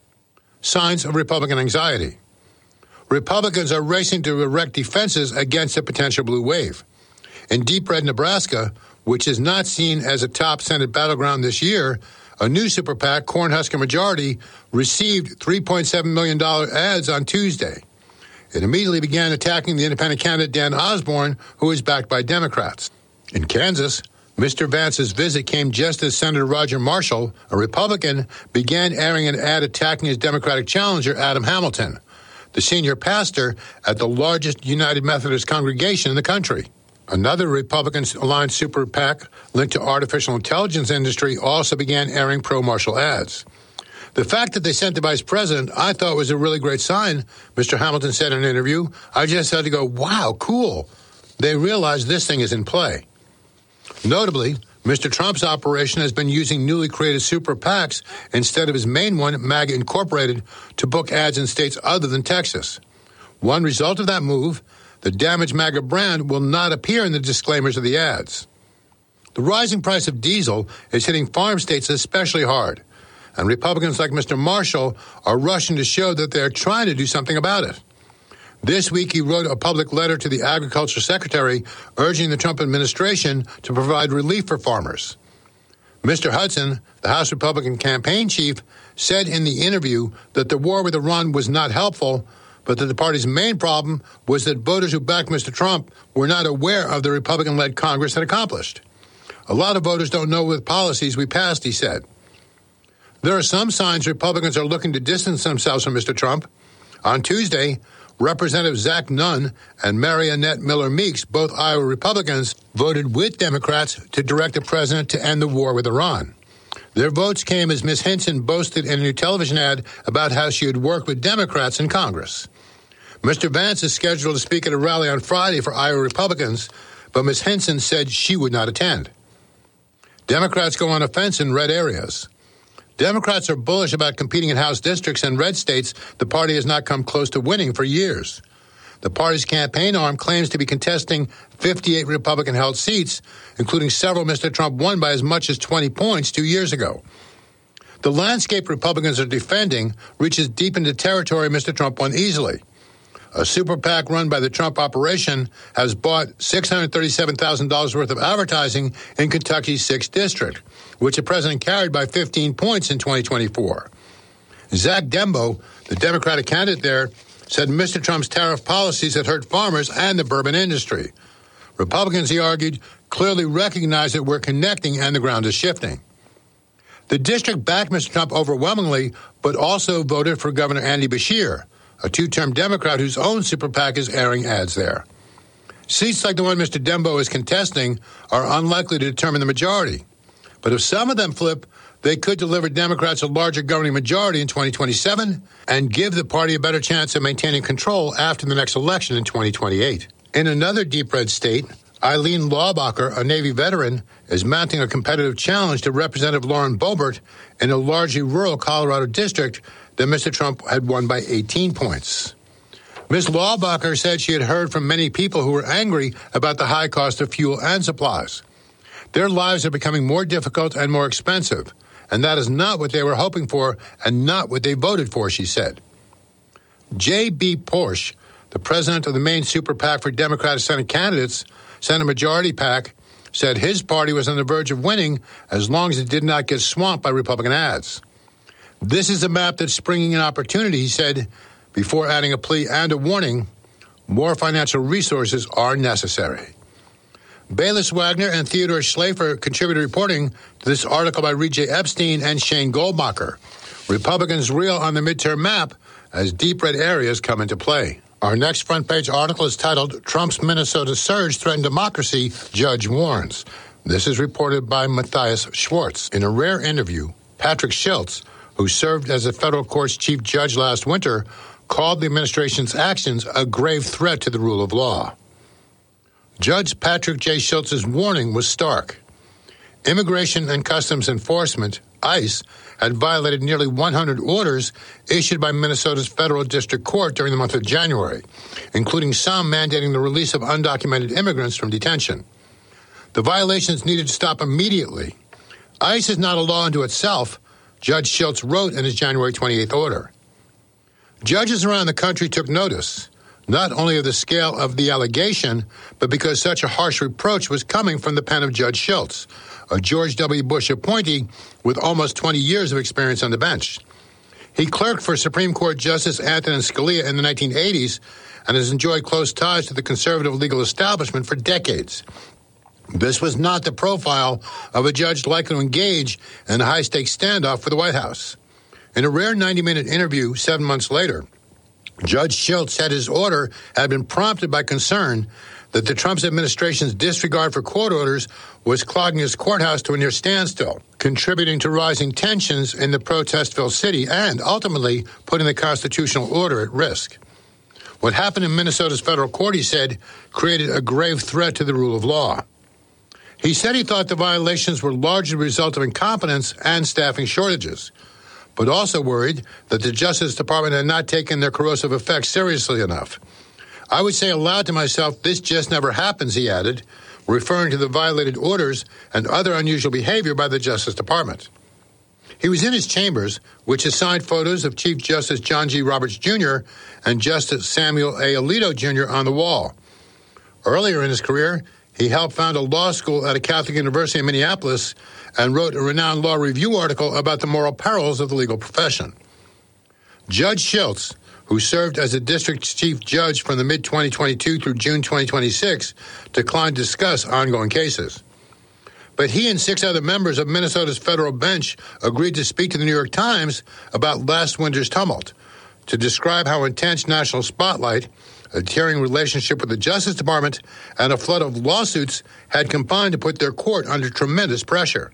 Signs of Republican anxiety. Republicans are racing to erect defenses against a potential blue wave. In Deep Red, Nebraska, which is not seen as a top Senate battleground this year, a new super PAC, Cornhusker Majority, received $3.7 million ads on Tuesday. It immediately began attacking the independent candidate Dan Osborne, who is backed by Democrats. In Kansas, Mr. Vance's visit came just as Senator Roger Marshall, a Republican, began airing an ad attacking his Democratic challenger, Adam Hamilton, the senior pastor at the largest United Methodist congregation in the country. Another Republican-aligned super PAC linked to artificial intelligence industry also began airing pro-Marshall ads. The fact that they sent the vice president, I thought was a really great sign, Mr. Hamilton said in an interview. I just had to go, wow, cool. They realize this thing is in play. Notably, Mr. Trump's operation has been using newly created super PACs instead of his main one, MAGA Incorporated, to book ads in states other than Texas. One result of that move, the damaged MAGA brand will not appear in the disclaimers of the ads. The rising price of diesel is hitting farm states especially hard, and Republicans like Mr. Marshall are rushing to show that they're trying to do something about it. This week, he wrote a public letter to the Agriculture Secretary urging the Trump administration to provide relief for farmers. Mr. Hudson, the House Republican campaign chief, said in the interview that the war with Iran was not helpful, but that the party's main problem was that voters who backed Mr. Trump were not aware of the Republican-led Congress had accomplished. A lot of voters don't know what policies we passed, he said. There are some signs Republicans are looking to distance themselves from Mr. Trump. On Tuesday, Representative Zach Nunn and Mary Annette Miller Meeks, both Iowa Republicans, voted with Democrats to direct the president to end the war with Iran. Their votes came as Ms. Hinson boasted in a new television ad about how she had worked with Democrats in Congress. Mr. Vance is scheduled to speak at a rally on Friday for Iowa Republicans, but Ms. Hinson said she would not attend. Democrats go on offense in red areas. Democrats are bullish about competing in House districts in red states the party has not come close to winning for years. The party's campaign arm claims to be contesting 58 Republican-held seats, including several Mr. Trump won by as much as 20 points 2 years ago. The landscape Republicans are defending reaches deep into territory Mr. Trump won easily. A super PAC run by the Trump operation has bought $637,000 worth of advertising in Kentucky's 6th District, which the president carried by 15 points in 2024. Zach Dembo, the Democratic candidate there, said Mr. Trump's tariff policies had hurt farmers and the bourbon industry. Republicans, he argued, clearly recognize that we're connecting and the ground is shifting. The district backed Mr. Trump overwhelmingly, but also voted for Governor Andy Beshear, a 2-term Democrat whose own super PAC is airing ads there. Seats like the one Mr. Dembo is contesting are unlikely to determine the majority. But if some of them flip, They could deliver Democrats a larger governing majority in 2027 and give the party a better chance of maintaining control after the next election in 2028. In another deep red state, Eileen Laubacher, a Navy veteran, is mounting a competitive challenge to Representative Lauren Boebert in a largely rural Colorado district that Mr. Trump had won by 18 points. Ms. Laubacher said she had heard from many people who were angry about the high cost of fuel and supplies. Their lives are becoming more difficult and more expensive, and that is not what they were hoping for and not what they voted for, she said. J.B. Porsche, the president of the main super PAC for Democratic Senate candidates, Senate Majority PAC, said his party was on the verge of winning as long as it did not get swamped by Republican ads. This is a map that's springing an opportunity, he said, before adding a plea and a warning. More financial resources are necessary. Bayless Wagner and Theodore Schlafer contributed reporting to this article by Reed J. Epstein and Shane Goldmacher. Republicans reel on the midterm map as deep red areas come into play. Our next front page article is titled, Trump's Minnesota Surge Threatened Democracy, Judge Warns. This is reported by Matthias Schwartz. In a rare interview, Patrick Schultz, who served as a federal court's chief judge last winter, called the administration's actions a grave threat to the rule of law. Judge Patrick J. Schultz's warning was stark. Immigration and Customs Enforcement, ICE, had violated nearly 100 orders issued by Minnesota's federal district court during the month of January, including some mandating the release of undocumented immigrants from detention. The violations needed to stop immediately. ICE is not a law unto itself, Judge Schultz wrote in his January 28th order. Judges around the country took notice, not only of the scale of the allegation, but because such a harsh reproach was coming from the pen of Judge Schultz, a George W. Bush appointee with almost 20 years of experience on the bench. He clerked for Supreme Court Justice Antonin Scalia in the 1980s and has enjoyed close ties to the conservative legal establishment for decades. This was not the profile of a judge likely to engage in a high-stakes standoff for the White House. In a rare 90-minute interview 7 months later, Judge Schultz said his order had been prompted by concern that the Trump administration's disregard for court orders was clogging his courthouse to a near standstill, contributing to rising tensions in the protest-filled city and, ultimately, putting the constitutional order at risk. What happened in Minnesota's federal court, he said, created a grave threat to the rule of law. He said he thought the violations were largely the result of incompetence and staffing shortages, but also worried that the Justice Department had not taken their corrosive effects seriously enough. I would say aloud to myself, this just never happens, he added, referring to the violated orders and other unusual behavior by the Justice Department. He was in his chambers, which assigned photos of Chief Justice John G. Roberts, Jr. and Justice Samuel A. Alito, Jr. on the wall. Earlier in his career, he helped found a law school at a Catholic university in Minneapolis and wrote a renowned law review article about the moral perils of the legal profession. Judge Schultz, who served as a district chief judge from the mid-2022 through June 2026, declined to discuss ongoing cases. But he and 6 other members of Minnesota's federal bench agreed to speak to the New York Times about last winter's tumult, to describe how intense national spotlight, a tearing relationship with the Justice Department, and a flood of lawsuits had combined to put their court under tremendous pressure.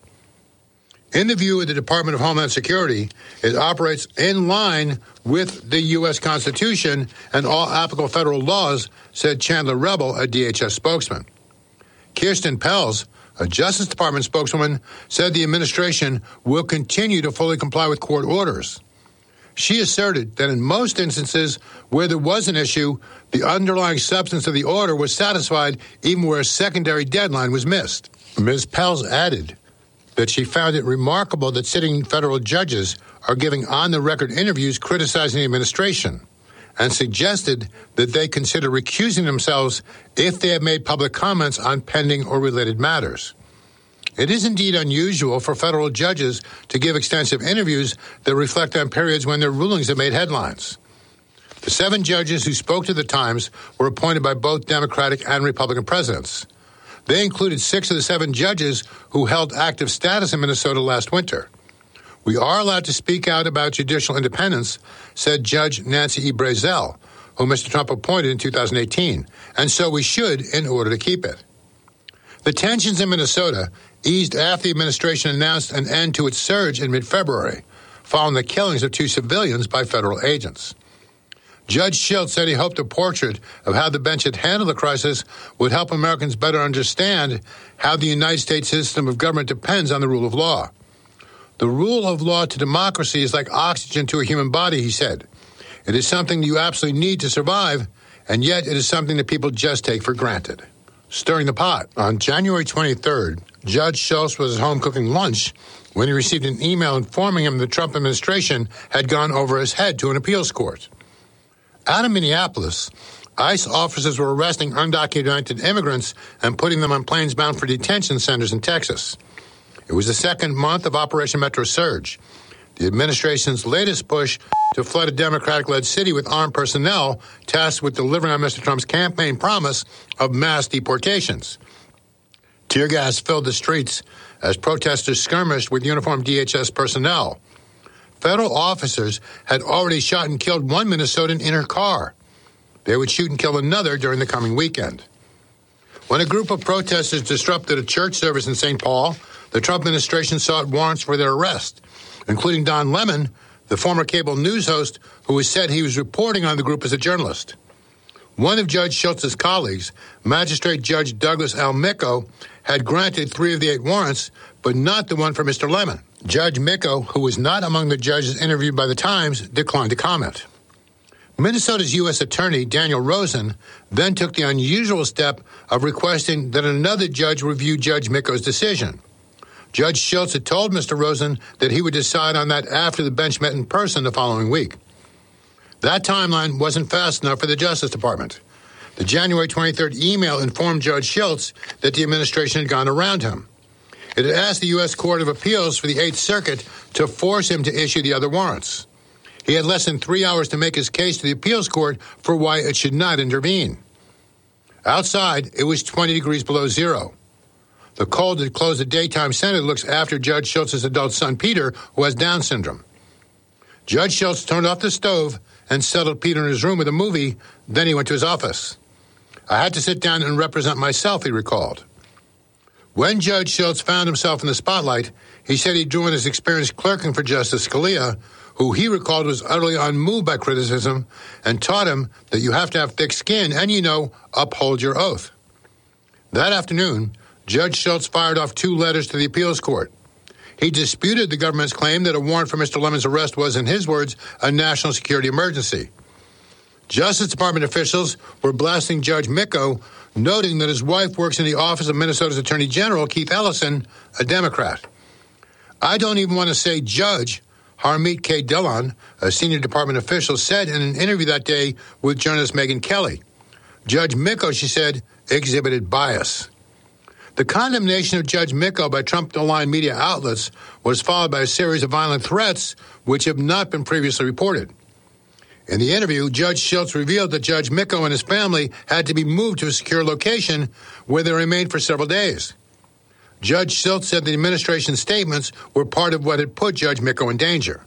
In the view of the Department of Homeland Security, it operates in line with the U.S. Constitution and all applicable federal laws, said Chandler Rebel, a DHS spokesman. Kirsten Pels, a Justice Department spokeswoman, said the administration will continue to fully comply with court orders. She asserted that in most instances where there was an issue, the underlying substance of the order was satisfied even where a secondary deadline was missed. Ms. Pels added that she found it remarkable that sitting federal judges are giving on-the-record interviews criticizing the administration and suggested that they consider recusing themselves if they have made public comments on pending or related matters. It is indeed unusual for federal judges to give extensive interviews that reflect on periods when their rulings have made headlines. The 7 judges who spoke to the Times were appointed by both Democratic and Republican presidents. They included 6 of the 7 judges who held active status in Minnesota last winter. We are allowed to speak out about judicial independence, said Judge Nancy E. Brazel, who Mr. Trump appointed in 2018, and so we should in order to keep it. The tensions in Minnesota eased after the administration announced an end to its surge in mid-February, following the killings of 2 civilians by federal agents. Judge Schiltz said he hoped a portrait of how the bench had handled the crisis would help Americans better understand how the United States system of government depends on the rule of law. The rule of law to democracy is like oxygen to a human body, he said. It is something you absolutely need to survive, and yet it is something that people just take for granted. Stirring the pot. On January 23rd, Judge Schultz was at home cooking lunch when he received an email informing him the Trump administration had gone over his head to an appeals court. Out of Minneapolis, ICE officers were arresting undocumented immigrants and putting them on planes bound for detention centers in Texas. It was the second month of Operation Metro Surge, the administration's latest push to flood a Democratic-led city with armed personnel tasked with delivering on Mr. Trump's campaign promise of mass deportations. Tear gas filled the streets as protesters skirmished with uniformed DHS personnel. Federal officers had already shot and killed one Minnesotan in her car. They would shoot and kill another during the coming weekend. When a group of protesters disrupted a church service in St. Paul, the Trump administration sought warrants for their arrest, including Don Lemon, the former cable news host who has said he was reporting on the group as a journalist. One of Judge Schultz's colleagues, Magistrate Judge Douglas L. Micco, had granted 3 of the 8 warrants, but not the one for Mr. Lemon. Judge Micco, who was not among the judges interviewed by the Times, declined to comment. Minnesota's U.S. Attorney, Daniel Rosen, then took the unusual step of requesting that another judge review Judge Micco's decision. Judge Schultz had told Mr. Rosen that he would decide on that after the bench met in person the following week. That timeline wasn't fast enough for the Justice Department. The January 23rd email informed Judge Schultz that the administration had gone around him. It had asked the U.S. Court of Appeals for the 8th Circuit to force him to issue the other warrants. He had less than 3 hours to make his case to the appeals court for why it should not intervene. Outside, it was 20 degrees below zero. The cold had closed the daytime Senate looks after Judge Schultz's adult son, Peter, who has Down syndrome. Judge Schultz turned off the stove and settled Peter in his room with a movie. Then he went to his office. I had to sit down and represent myself, he recalled. When Judge Schultz found himself in the spotlight, he said he drew on his experience clerking for Justice Scalia, who he recalled was utterly unmoved by criticism, and taught him that you have to have thick skin and, uphold your oath. That afternoon, Judge Schultz fired off 2 letters to the appeals court. He disputed the government's claim that a warrant for Mr. Lemon's arrest was, in his words, a national security emergency. Justice Department officials were blasting Judge Micco, noting that his wife works in the office of Minnesota's Attorney General, Keith Ellison, a Democrat. I don't even want to say judge, Harmeet K. Dillon, a senior department official, said in an interview that day with journalist Megyn Kelly. Judge Micco, she said, exhibited bias. The condemnation of Judge Micco by Trump-aligned media outlets was followed by a series of violent threats which have not been previously reported. In the interview, Judge Schultz revealed that Judge Micco and his family had to be moved to a secure location where they remained for several days. Judge Schultz said the administration's statements were part of what had put Judge Micco in danger.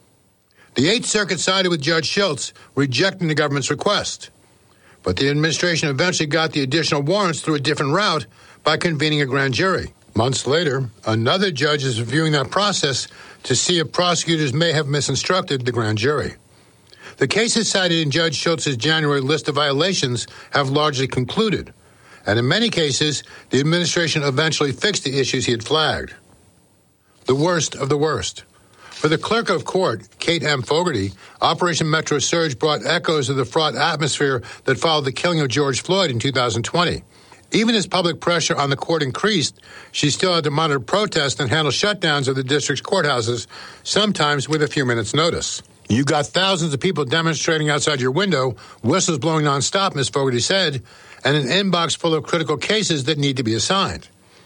The 8th Circuit sided with Judge Schultz, rejecting the government's request. But the administration eventually got the additional warrants through a different route by convening a grand jury. Months later, another judge is reviewing that process to see if prosecutors may have misinstructed the grand jury. The cases cited in Judge Schultz's January list of violations have largely concluded, and in many cases, the administration eventually fixed the issues he had flagged. The worst of the worst. For the clerk of court, Kate M. Fogarty, Operation Metro Surge brought echoes of the fraught atmosphere that followed the killing of George Floyd in 2020. Even as public pressure on the court increased, she still had to monitor protests and handle shutdowns of the district's courthouses, sometimes with a few minutes' notice. You got thousands of people demonstrating outside your window, whistles blowing nonstop, Ms. Fogarty said, and an inbox full of critical cases that need to be assigned.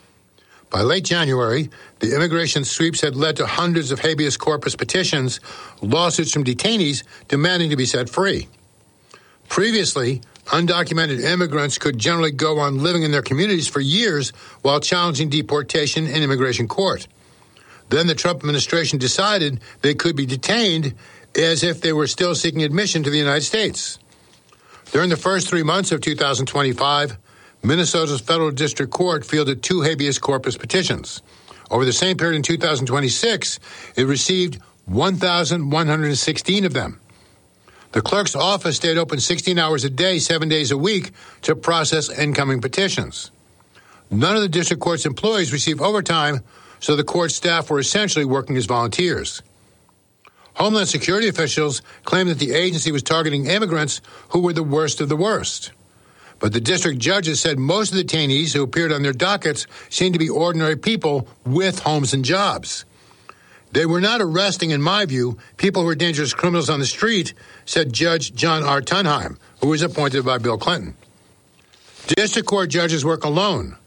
By late January, the immigration sweeps had led to hundreds of habeas corpus petitions, lawsuits from detainees demanding to be set free. Previously, undocumented immigrants could generally go on living in their communities for years while challenging deportation in immigration court. Then the Trump administration decided they could be detained as if they were still seeking admission to the United States. During the first 3 months of 2025, Minnesota's federal district court fielded 2 habeas corpus petitions. Over the same period in 2026, it received 1,116 of them. The clerk's office stayed open 16 hours a day, 7 days a week, to process incoming petitions. None of the district court's employees received overtime, so the court staff were essentially working as volunteers. Homeland Security officials claimed that the agency was targeting immigrants who were the worst of the worst. But the district judges said most of the detainees who appeared on their dockets seemed to be ordinary people with homes and jobs. They were not arresting, in my view, people who were dangerous criminals on the street, said Judge John R. Tunheim, who was appointed by Bill Clinton. District court judges work alone.